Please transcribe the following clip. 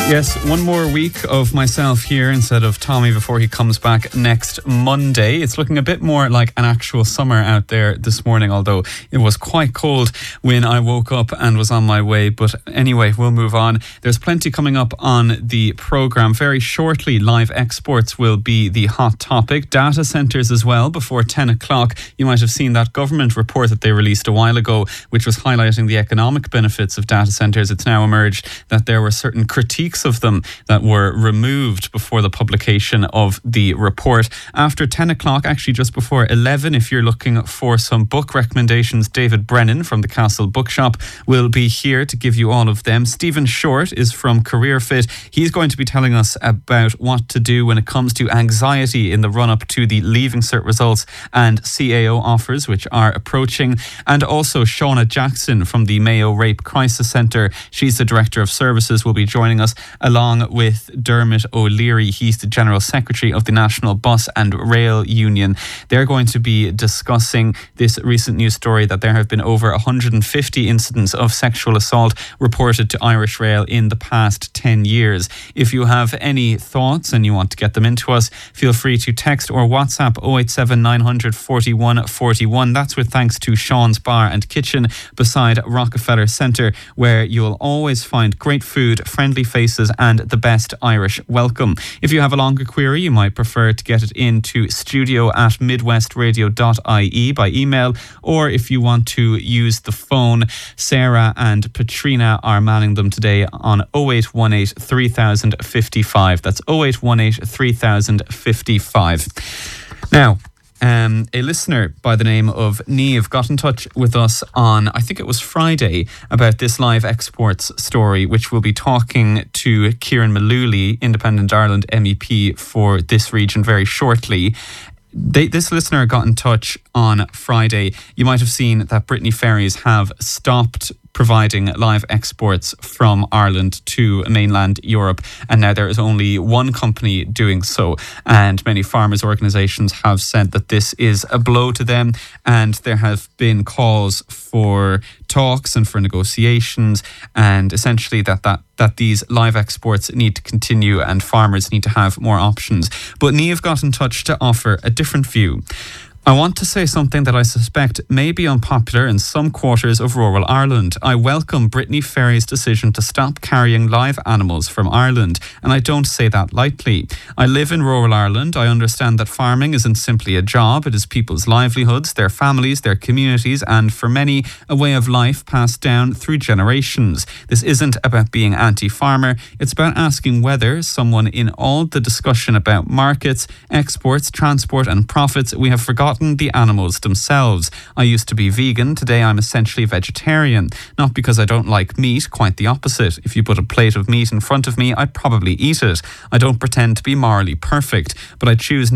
Yes, one more week of myself here instead of Tommy before he comes back next Monday. It's looking a bit more like an actual summer out there this morning, although it was quite cold when I woke up and was on my way. But anyway, we'll move on. There's plenty coming up on the programme. Very shortly, live exports will be the hot topic. Data centres as well before 10 o'clock. You might have seen that government report that they released a while ago, which was highlighting the economic benefits of data centres. It's now emerged that there were certain critiques of them that were removed before the publication of the report. After 10 o'clock, actually just before 11, if you're looking for some book recommendations, David Brennan from the Castle Bookshop will be here to give you all of them. Stephen Short is from Career Fit. He's going to be telling us about what to do when it comes to anxiety in the run-up to the Leaving Cert results and CAO offers, which are approaching. And also Shauna Jackson from the Mayo Rape Crisis Centre. She's the Director of Services, will be joining us along with Dermot O'Leary. He's the General Secretary of the National Bus and Rail Union. They're going to be discussing this recent news story that there have been over 150 incidents of sexual assault reported to Irish Rail in the past 10 years. If you have any thoughts and you want to get them into us, feel free to text or WhatsApp 087 900 41 41. That's with thanks to Sean's Bar and Kitchen beside Rockefeller Centre, where you'll always find great food, friendly faces and the best Irish welcome. If you have a longer query, you might prefer to get it into studio@midwestradio.ie by email, or if you want to use the phone, Sarah and Patrina are manning them today on 0818 3055. That's 0818 3055. Now, a listener by the name of Niamh got in touch with us on, I think it was Friday, about this live exports story, which we'll be talking to Kieran Mullooly, Independent Ireland MEP for this region, very shortly. This listener got in touch on Friday. You might have seen that Brittany Ferries have stopped providing live exports from Ireland to mainland Europe, and now there is only one company doing so, and many farmers' organisations have said that this is a blow to them, and there have been calls for talks and for negotiations, and essentially that these live exports need to continue and farmers need to have more options. But Niamh got in touch to offer a different view. I want to say something that I suspect may be unpopular in some quarters of rural Ireland. I welcome Brittany Ferries' decision to stop carrying live animals from Ireland, and I don't say that lightly. I live in rural Ireland. I understand that farming isn't simply a job. It is people's livelihoods, their families, their communities, and for many, a way of life passed down through generations. This isn't about being anti-farmer. It's about asking whether someone in all the discussion about markets, exports, transport, and profits, we have forgotten the animals themselves. I used to be vegan. Today I'm essentially vegetarian. Not because I don't like meat, quite the opposite. If you put a plate of meat in front of me, I'd probably eat it. I don't pretend to be morally perfect, but I choose